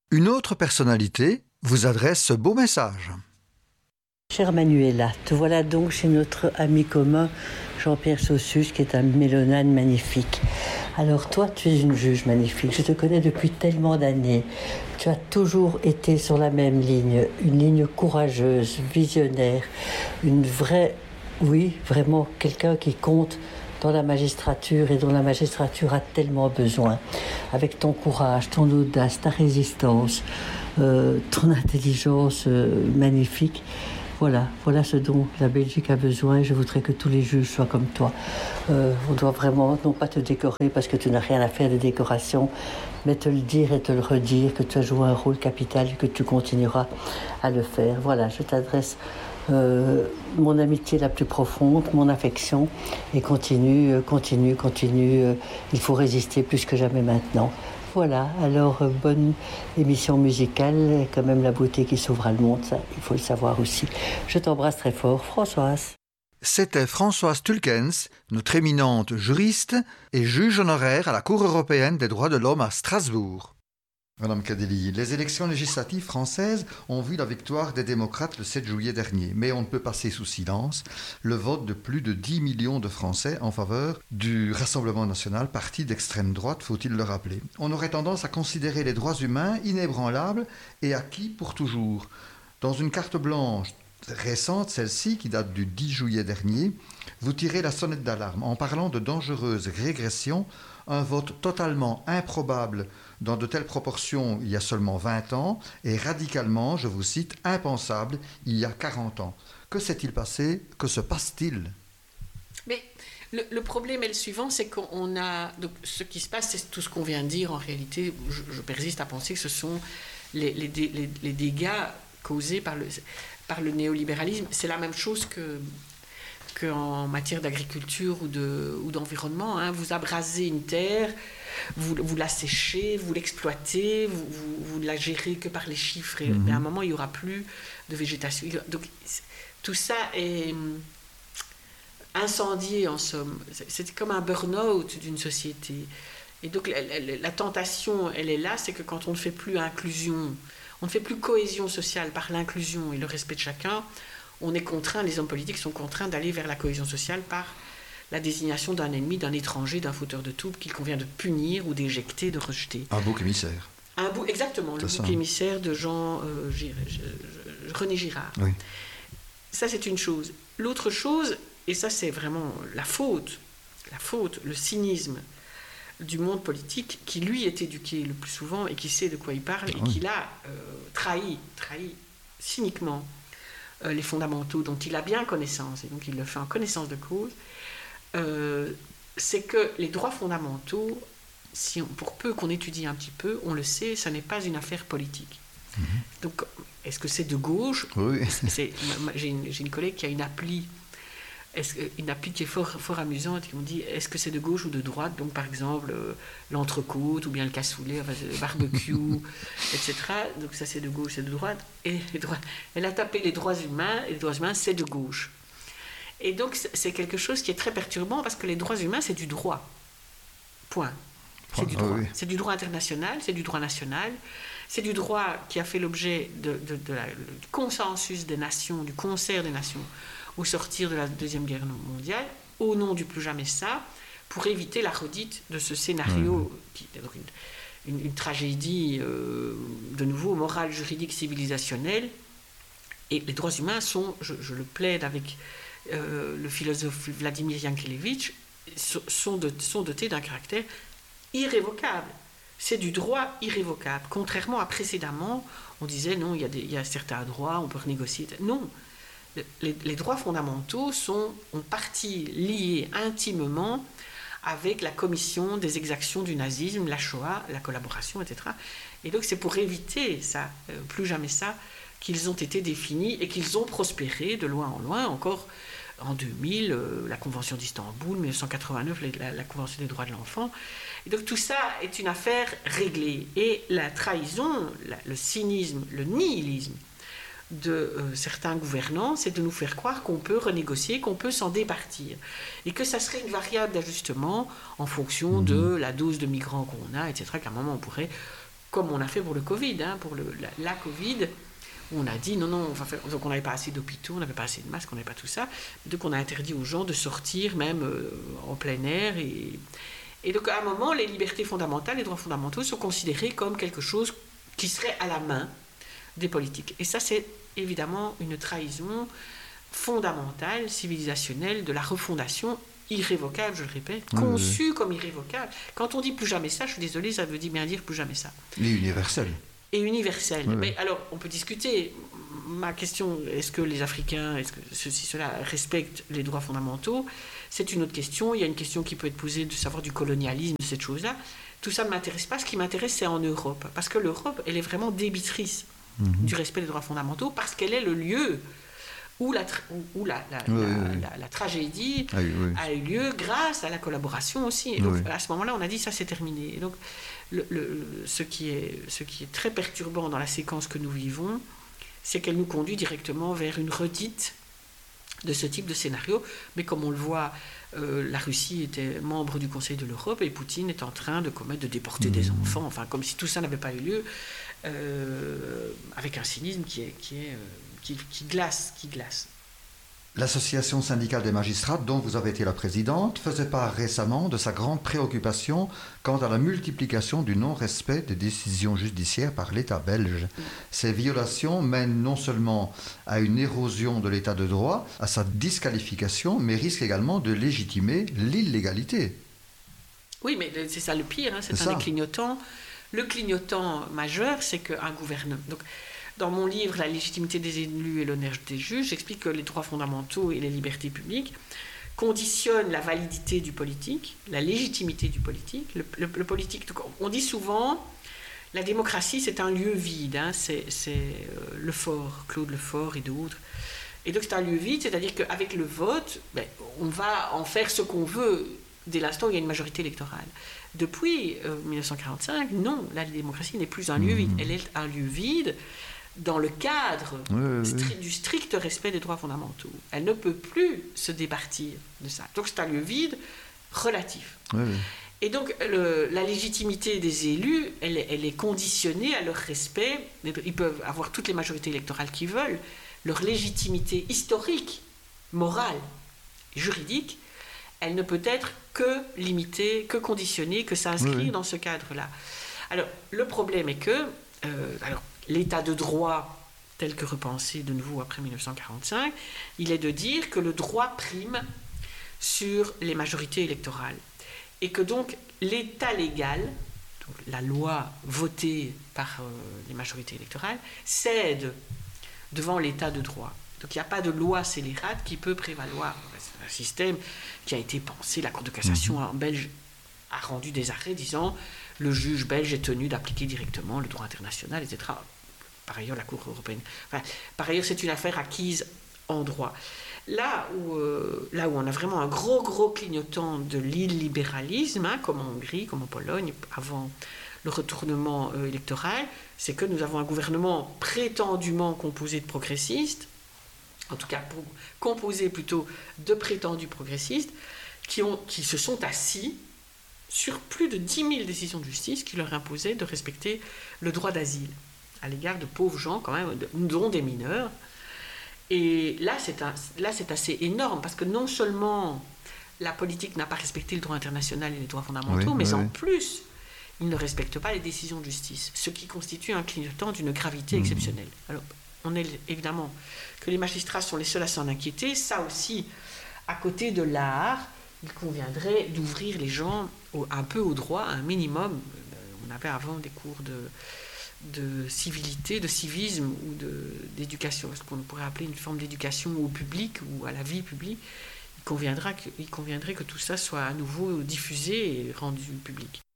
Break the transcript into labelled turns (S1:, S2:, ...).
S1: Une autre personnalité vous adresse ce beau message.
S2: Chère Manuela, te voilà donc chez notre ami commun Jean-Pierre Saussus, qui est un mélomane magnifique. Alors toi, tu es une juge magnifique. Je te connais depuis tellement d'années. Tu as toujours été sur la même ligne, une ligne courageuse, visionnaire, une vraie, oui, vraiment quelqu'un qui compte dans la magistrature et dont la magistrature a tellement besoin. Avec ton courage, ton audace, ta résistance, ton intelligence magnifique. Voilà ce dont la Belgique a besoin. Je voudrais que tous les juges soient comme toi. On doit vraiment, non pas te décorer parce que tu n'as rien à faire de décoration, mais te le dire et te le redire, que tu as joué un rôle capital et que tu continueras à le faire. Voilà, je t'adresse mon amitié la plus profonde, mon affection, et continue. Il faut résister plus que jamais maintenant. Voilà, alors bonne émission musicale, quand même la beauté qui s'ouvre à le monde, ça, il faut le savoir aussi. Je t'embrasse très fort, Françoise.
S1: C'était Françoise Tulkens, notre éminente juriste et juge honoraire à la Cour européenne des droits de l'homme à Strasbourg. Madame Cadelli, les élections législatives françaises ont vu la victoire des démocrates le 7 juillet dernier, mais on ne peut passer sous silence le vote de plus de 10 millions de Français en faveur du Rassemblement national, parti d'extrême droite, faut-il le rappeler. On aurait tendance à considérer les droits humains inébranlables et acquis pour toujours. Dans une carte blanche récente, celle-ci, qui date du 10 juillet dernier, vous tirez la sonnette d'alarme en parlant de dangereuse régression, un vote totalement improbable dans de telles proportions il y a seulement 20 ans et radicalement, je vous cite, impensable il y a 40 ans. Que s'est-il passé? Que se passe-t-il?
S3: Mais le problème est le suivant, c'est qu'on a... Donc, ce qui se passe, c'est tout ce qu'on vient de dire. En réalité, je persiste à penser que ce sont les dégâts causés par le néolibéralisme. C'est la même chose qu'en matière d'agriculture ou d'environnement. Hein. Vous abrasez une terre, vous la séchez, vous l'exploitez, vous la gérez que par les chiffres. Et à un moment, il n'y aura plus de végétation. Donc, tout ça est incendié, en somme. C'est comme un burn-out d'une société. Et donc, la tentation, elle est là, c'est que quand on ne fait plus inclusion, on ne fait plus cohésion sociale par l'inclusion et le respect de chacun, on est contraint, les hommes politiques sont contraints d'aller vers la cohésion sociale par la désignation d'un ennemi, d'un étranger, d'un fauteur de troubles qu'il convient de punir ou d'éjecter, de rejeter.
S1: Un bouc émissaire.
S3: Exactement, le bouc émissaire de René Girard.
S1: Oui.
S3: Ça, c'est une chose. L'autre chose, et ça, c'est vraiment la faute, le cynisme du monde politique qui, lui, est éduqué le plus souvent et qui sait de quoi il parle et qui l'a trahi cyniquement les fondamentaux dont il a bien connaissance, et donc il le fait en connaissance de cause, c'est que les droits fondamentaux, pour peu qu'on étudie un petit peu, on le sait, ça n'est pas une affaire politique. Donc, est-ce que c'est de gauche?
S1: Oui.
S3: J'ai une collègue qui a une appli qui est fort amusante, qui me dit est-ce que c'est de gauche ou de droite, donc par exemple l'entrecôte ou bien le cassoulet, le barbecue, etc. Donc ça c'est de gauche, c'est de droite. Et elle a tapé les droits humains, et les droits humains c'est de gauche. Et donc c'est quelque chose qui est très perturbant parce que les droits humains c'est du droit. Point. C'est du droit. C'est du droit international, c'est du droit national, c'est du droit qui a fait l'objet du consensus des nations, du concert des nations au sortir de la Deuxième Guerre mondiale, au nom du plus jamais ça, pour éviter la redite de ce scénario qui est donc une tragédie, de nouveau, morale, juridique, civilisationnelle. Et les droits humains sont, je le plaide avec le philosophe Vladimir Yankelevitch, sont dotés d'un caractère irrévocable. C'est du droit irrévocable. Contrairement à précédemment, on disait non, il y a certains droits, on peut renégocier. Non. Les droits fondamentaux sont en partie liés intimement avec la commission des exactions du nazisme, la Shoah, la collaboration, etc. Et donc c'est pour éviter ça, plus jamais ça, qu'ils ont été définis et qu'ils ont prospéré de loin en loin. Encore en 2000, la Convention d'Istanbul, 1989, la Convention des droits de l'enfant. Et donc tout ça est une affaire réglée. Et la trahison, le cynisme, le nihilisme de certains gouvernants, c'est de nous faire croire qu'on peut renégocier, qu'on peut s'en départir, et que ça serait une variable d'ajustement en fonction de la dose de migrants qu'on a, etc., qu'à un moment on pourrait comme on a fait pour le Covid, pour la Covid, où on a dit non, donc on n'avait pas assez d'hôpitaux, on n'avait pas assez de masques, on n'avait pas tout ça. Donc on a interdit aux gens de sortir même en plein air. Et donc à un moment, les libertés fondamentales, les droits fondamentaux sont considérés comme quelque chose qui serait à la main des politiques. Et ça, c'est évidemment une trahison fondamentale, civilisationnelle, de la refondation irrévocable, je le répète, conçue comme irrévocable. Quand on dit plus jamais ça, je suis désolée, ça veut bien dire plus jamais ça.
S1: Et universel.
S3: Et universel. Mais alors, on peut discuter. Ma question, est-ce que les Africains, est-ce que ceux-là respectent les droits fondamentaux? C'est une autre question. Il y a une question qui peut être posée de savoir du colonialisme, de cette chose-là. Tout ça ne m'intéresse pas. Ce qui m'intéresse, c'est en Europe. Parce que l'Europe, elle est vraiment débitrice du respect des droits fondamentaux, parce qu'elle est le lieu où la tragédie a eu lieu grâce à la collaboration aussi. Et donc, à ce moment-là, on a dit ça, c'est terminé. Et donc, ce qui est très perturbant dans la séquence que nous vivons, c'est qu'elle nous conduit directement vers une redite de ce type de scénario. Mais comme on le voit, la Russie était membre du Conseil de l'Europe et Poutine est en train de déporter des enfants, enfin, comme si tout ça n'avait pas eu lieu, avec un cynisme qui glace.
S1: L'Association syndicale des magistrats, dont vous avez été la présidente, faisait part récemment de sa grande préoccupation quant à la multiplication du non-respect des décisions judiciaires par l'État belge. Ces violations mènent non seulement à une érosion de l'État de droit, à sa disqualification, mais risquent également de légitimer l'illégalité.
S3: Oui, mais c'est ça le pire, c'est un des clignotants. Le clignotant majeur, c'est qu'un gouvernement... Donc, dans mon livre « La légitimité des élus et l'honneur des juges », j'explique que les droits fondamentaux et les libertés publiques conditionnent la validité du politique, la légitimité du politique. Le politique, on dit souvent, la démocratie, c'est un lieu vide. C'est Lefort, Claude Lefort et d'autres. Et donc c'est un lieu vide, c'est-à-dire qu'avec le vote, on va en faire ce qu'on veut dès l'instant où il y a une majorité électorale. Depuis 1945, non, la démocratie n'est plus un lieu vide. Elle est un lieu vide dans le cadre du strict respect des droits fondamentaux. Elle ne peut plus se départir de ça. Donc c'est un lieu vide relatif. Et donc la légitimité des élus, elle est conditionnée à leur respect. Ils peuvent avoir toutes les majorités électorales qu'ils veulent. Leur légitimité historique, morale, juridique, elle ne peut être que limitée, que conditionnée, que s'inscrire dans ce cadre-là. Alors, le problème est que l'état de droit, tel que repensé de nouveau après 1945, il est de dire que le droit prime sur les majorités électorales. Et que donc l'état légal, donc la loi votée par les majorités électorales, cède devant l'état de droit. Donc il n'y a pas de loi scélérate qui peut prévaloir. C'est un système qui a été pensé, la Cour de cassation en Belge a rendu des arrêts disant le juge belge est tenu d'appliquer directement le droit international, etc. Par ailleurs, la Cour européenne. Enfin, par ailleurs, c'est une affaire acquise en droit. Là où on a vraiment un gros clignotant de l'illibéralisme, comme en Hongrie, comme en Pologne, avant le retournement électoral, c'est que nous avons un gouvernement prétendument composé de progressistes, en tout cas composé plutôt de prétendus progressistes, qui se sont assis sur plus de 10 000 décisions de justice qui leur imposaient de respecter le droit d'asile à l'égard de pauvres gens, quand même, dont des mineurs. Et là, c'est assez énorme, parce que non seulement la politique n'a pas respecté le droit international et les droits fondamentaux, mais en plus, il ne respecte pas les décisions de justice, ce qui constitue un clignotant d'une gravité exceptionnelle. Alors, on est évidemment que les magistrats sont les seuls à s'en inquiéter. Ça aussi, à côté de l'art, il conviendrait d'ouvrir les gens un peu au droit, un minimum. On avait avant des cours de civilité, de civisme ou d'éducation, ce qu'on pourrait appeler une forme d'éducation au public ou à la vie publique. Il conviendrait que tout ça soit à nouveau diffusé et rendu public.